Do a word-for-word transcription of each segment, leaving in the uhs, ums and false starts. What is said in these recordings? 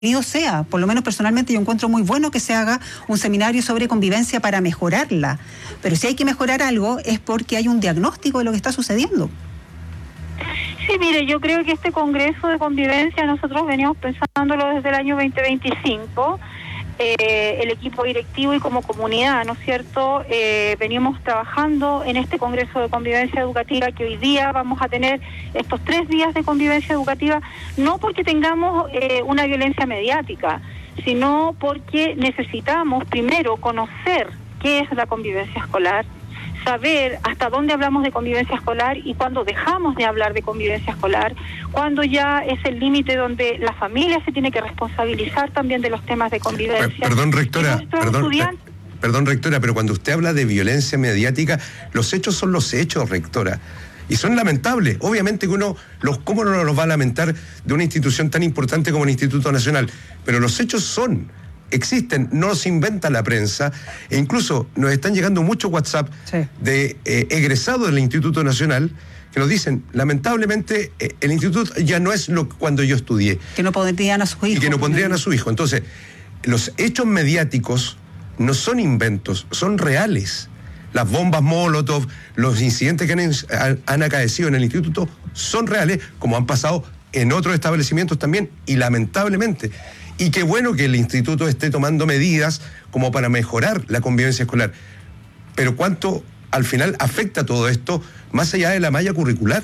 sea, por lo menos personalmente yo encuentro muy bueno que se haga un seminario sobre convivencia para mejorarla, pero si hay que mejorar algo es porque hay un diagnóstico de lo que está sucediendo. Sí, mire, yo creo que este Congreso de Convivencia nosotros veníamos pensándolo desde el año veinte veinticinco, eh, el equipo directivo y como comunidad, ¿no es cierto? Eh, venimos trabajando en este Congreso de Convivencia Educativa que hoy día vamos a tener estos tres días de convivencia educativa, no porque tengamos eh, una violencia mediática, sino porque necesitamos primero conocer qué es la convivencia escolar, saber hasta dónde hablamos de convivencia escolar y cuándo dejamos de hablar de convivencia escolar, cuándo ya es el límite donde la familia se tiene que responsabilizar también de los temas de convivencia. Perdón, rectora, perdón, estudiantes... perdón, rectora, pero cuando usted habla de violencia mediática, los hechos son los hechos, rectora. Y son lamentables. Obviamente que uno, los, ¿cómo no los va a lamentar de una institución tan importante como el Instituto Nacional? Pero los hechos son... existen, no los inventa la prensa, e incluso nos están llegando muchos WhatsApp sí. de eh, egresados del Instituto Nacional que nos dicen, lamentablemente, eh, el instituto ya no es lo cuando yo estudié. Que no pondrían a su hijo. Y que no pondrían a su hijo. Entonces, los hechos mediáticos no son inventos, son reales. Las bombas Molotov, los incidentes que han, han acaecido en el instituto son reales, como han pasado en otros establecimientos también, y lamentablemente... Y qué bueno que el instituto esté tomando medidas como para mejorar la convivencia escolar. Pero ¿cuánto al final afecta todo esto más allá de la malla curricular?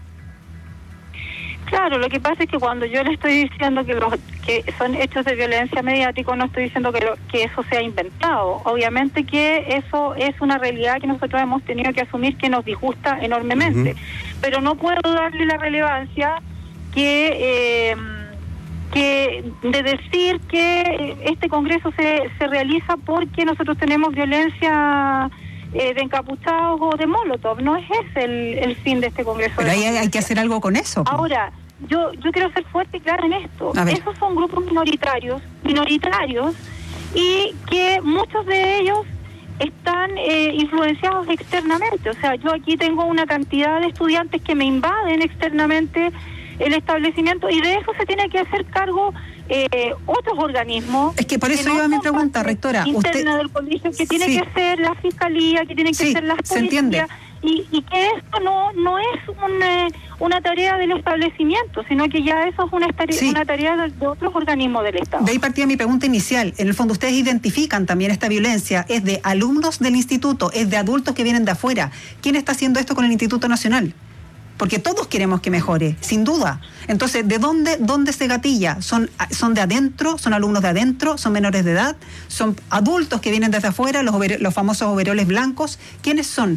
Claro, lo que pasa es que cuando yo le estoy diciendo que los que son hechos de violencia mediática, no estoy diciendo que, lo, que eso sea inventado. Obviamente que eso es una realidad que nosotros hemos tenido que asumir que nos disgusta enormemente. Uh-huh. Pero no puedo darle la relevancia que... Eh, que de decir que este congreso se, se realiza porque nosotros tenemos violencia eh, de encapuchados o de molotov. No es ese el, el fin de este congreso. Pero ahí hay que hacer algo con eso. Ahora, yo yo quiero ser fuerte y clara en esto. Esos son grupos minoritarios, minoritarios, y que muchos de ellos están eh, influenciados externamente. O sea, yo aquí tengo una cantidad de estudiantes que me invaden externamente el establecimiento, y de eso se tiene que hacer cargo eh, otros organismos. Es que por eso que no iba mi pregunta, rectora. Interna usted... del colegio, que tiene sí. que ser la fiscalía, que tiene que sí, ser las policías. Se entiende. Y, y que esto no no es un, eh, una tarea del establecimiento, sino que ya eso es una, tarea, sí. una tarea de, de otros organismos del Estado. De ahí partía mi pregunta inicial. En el fondo, ustedes identifican también esta violencia. ¿Es de alumnos del instituto? ¿Es de adultos que vienen de afuera? ¿Quién está haciendo esto con el Instituto Nacional? Porque todos queremos que mejore, sin duda. Entonces, ¿de dónde, dónde se gatilla? ¿Son, ¿Son de adentro? ¿Son alumnos de adentro? ¿Son menores de edad? ¿Son adultos que vienen desde afuera, los, over, los famosos overoles blancos? ¿Quiénes son?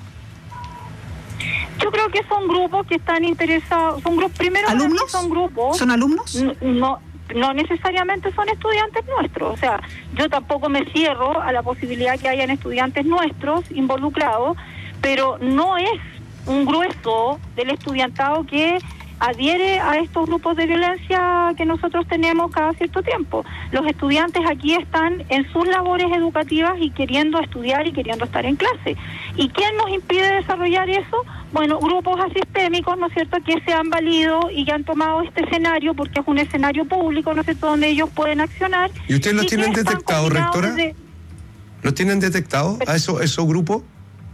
Yo creo que son grupos que están interesados, son grupos, primero ¿alumnos? Son grupos. ¿Son alumnos? No, no, no necesariamente son estudiantes nuestros. O sea, yo tampoco me cierro a la posibilidad que hayan estudiantes nuestros involucrados, pero no es un grueso del estudiantado que adhiere a estos grupos de violencia que nosotros tenemos cada cierto tiempo. Los estudiantes aquí están en sus labores educativas y queriendo estudiar y queriendo estar en clase. ¿Y quién nos impide desarrollar eso? Bueno, grupos asistémicos, ¿no es cierto?, que se han valido y que han tomado este escenario porque es un escenario público, ¿no es cierto?, donde ellos pueden accionar. ¿Y ustedes los tienen detectado, rectora? De... ¿Los tienen detectado a esos, esos grupos?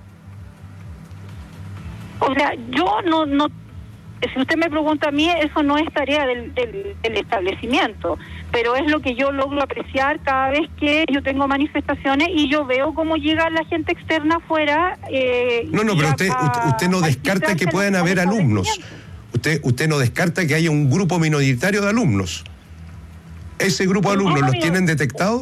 O sea, yo no, no, si usted me pregunta a mí, eso no es tarea del, del, del establecimiento, pero es lo que yo logro apreciar cada vez que yo tengo manifestaciones y yo veo cómo llega la gente externa afuera. Eh, no, no, pero usted, a, usted no descarta que puedan haber alumnos. Usted, usted no descarta que haya un grupo minoritario de alumnos. ¿Ese grupo de alumnos los tienen detectado?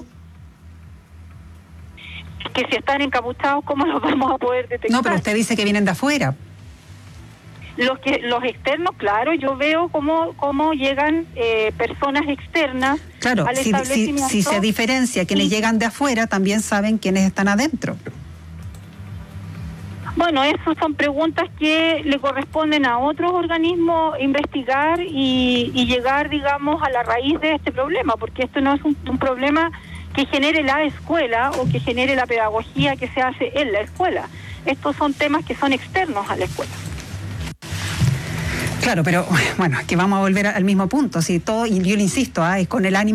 Que si están encapuchados, ¿cómo los vamos a poder detectar? No, pero usted dice que vienen de afuera. Los que los externos, claro, yo veo cómo cómo llegan eh, personas externas claro, al si, establecimiento. Si, si se diferencia quienes sí. llegan de afuera, también saben quiénes están adentro. Bueno, esas son preguntas que le corresponden a otros organismos investigar y, y llegar, digamos, a la raíz de este problema, porque esto no es un, un problema que genere la escuela o que genere la pedagogía que se hace en la escuela. Estos son temas que son externos a la escuela. Claro, pero bueno, que vamos a volver al mismo punto, si todo, y yo le insisto, ¿ah? Es con el ánimo